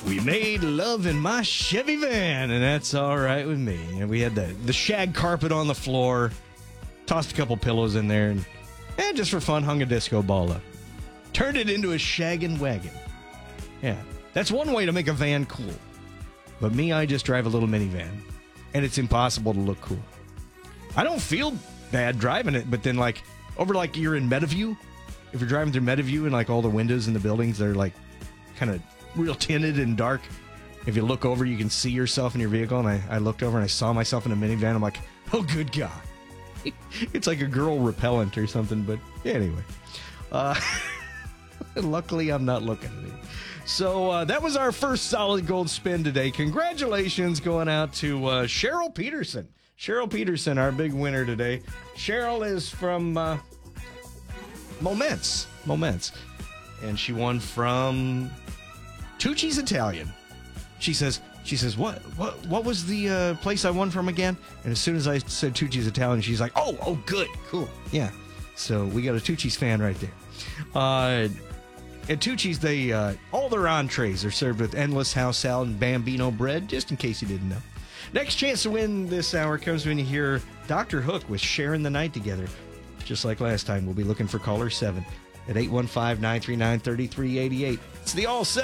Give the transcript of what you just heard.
We made love in my Chevy van, and that's all right with me. And we had the shag carpet on the floor, tossed a couple pillows in there, and just for fun, hung a disco ball up. Turned it into a shaggin' wagon. Yeah, that's one way to make a van cool. But me, I just drive a little minivan, and it's impossible to look cool. I don't feel bad driving it, but then you're in Metaview. If you're driving through Metaview and all the windows in the buildings, they're kind of real tinted and dark. If you look over, you can see yourself in your vehicle. And I looked over and I saw myself in a minivan. I'm like, oh, good God. It's like a girl repellent or something. But anyway, luckily I'm not looking at it. So that was our first solid gold spin today. Congratulations going out to Cheryl Peterson. Cheryl Peterson, our big winner today. Cheryl is from Moments. And she won from Tucci's Italian. She says, what was the place I won from again? And as soon as I said Tucci's Italian, she's like, oh, good, cool, yeah. So we got a Tucci's fan right there. At Tucci's, they all their entrees are served with endless house salad and Bambino bread, just in case you didn't know. Next chance to win this hour comes when you hear Dr. Hook with Sharing the Night Together. Just like last time, we'll be looking for caller 7 at 815-939-3388. It's the All Set